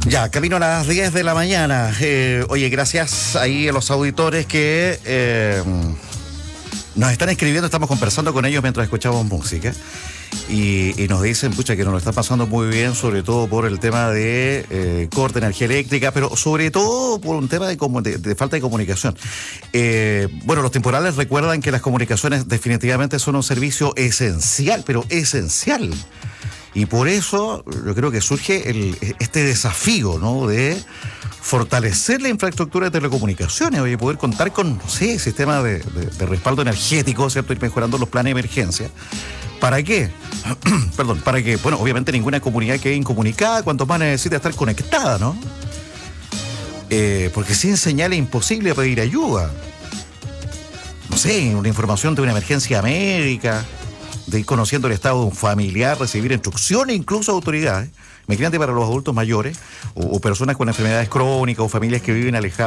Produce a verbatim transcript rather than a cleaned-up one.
Ya, camino a las diez de la mañana. Eh, oye, gracias ahí a los auditores que eh, nos están escribiendo, estamos conversando con ellos mientras escuchamos música. Y, y nos dicen, pucha, que nos lo están pasando muy bien, sobre todo por el tema de eh, corte de energía eléctrica, pero sobre todo por un tema de, de, de falta de comunicación. Eh, bueno, los temporales recuerdan que las comunicaciones definitivamente son un servicio esencial, pero esencial. Y por eso yo creo que surge el, este desafío, ¿no?, de fortalecer la infraestructura de telecomunicaciones, oye, poder contar con, no sé, sistemas de, de, de respaldo energético, ¿cierto?, ir mejorando los planes de emergencia. ¿Para qué? Perdón, para que, bueno, obviamente ninguna comunidad quede incomunicada, cuanto más necesita estar conectada, ¿no? Eh, porque sin señal es imposible pedir ayuda. No sé, una información de una emergencia médica, de ir conociendo el estado de un familiar, recibir instrucciones incluso de autoridades. Imagínate para los adultos mayores o, o personas con enfermedades crónicas o familias que viven alejadas